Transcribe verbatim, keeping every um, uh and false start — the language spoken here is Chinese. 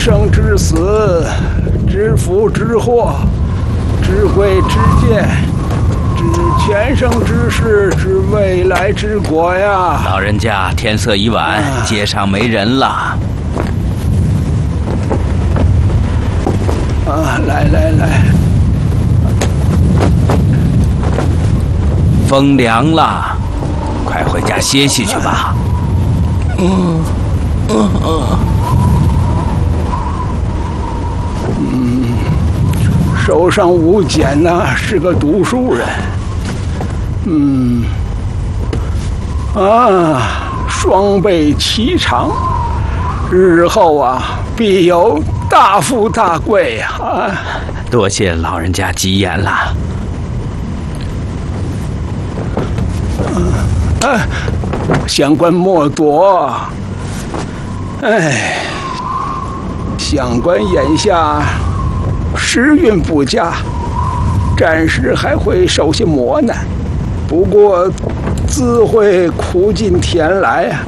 生之死，知福知祸，知贵知贱，知前生之事，知未来之果呀！ 老人家，天色已晚，啊、街上没人了。 啊，来来来， 风凉了，快回家歇息去吧。 嗯嗯嗯。嗯，手上无茧呐，是个读书人。嗯，啊，双倍其长，日后啊，必有大富大贵呀！啊， 多谢老人家吉言了。 嗯，啊，相官莫躲。哎。相官眼下时运不佳，暂时还会受些磨难，不过自会苦尽甜来啊。